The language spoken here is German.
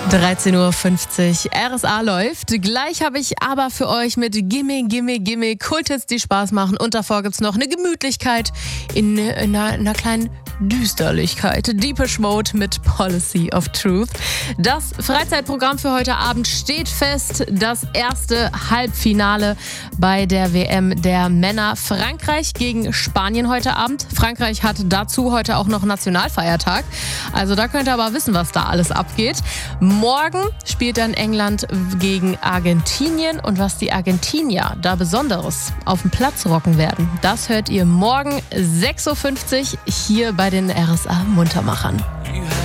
13:50 Uhr, RSA läuft. Gleich habe ich aber für euch mit Gimme Kulthits, die Spaß machen. Und davor gibt es noch eine Gemütlichkeit in einer kleinen Düsterlichkeit. Depeche Mode mit Policy of Truth. Das Freizeitprogramm für heute Abend steht fest. Das erste Halbfinale bei der WM der Männer. Frankreich gegen Spanien heute Abend. Frankreich hat dazu heute auch noch Nationalfeiertag. Also da könnt ihr aber wissen, was da alles abgeht. Morgen spielt dann England gegen Argentinien. Und was die Argentinier da Besonderes auf dem Platz rocken werden, das hört ihr morgen 6:50 Uhr hier bei den RSA Muntermachern.